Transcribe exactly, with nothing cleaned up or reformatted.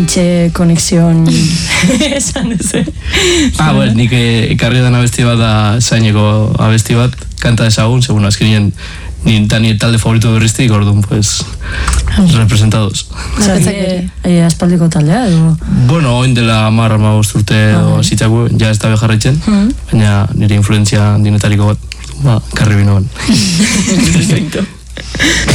fitxe konexion esan duzu. Ah, bueno, nik ekarri dan abesti bat da zaineko abesti bat, kanta ezagun, segun azkenien ni Daniel talde favorito berriztik, orduan, pues, representados. Zertzak aspaldiko taldea, edo? Bueno, oin dela marra ma urte edo zitzako, ja ez da bejarretzen, baina nire influentzia dinetariko bat, ba, karri binoan. Perfecto.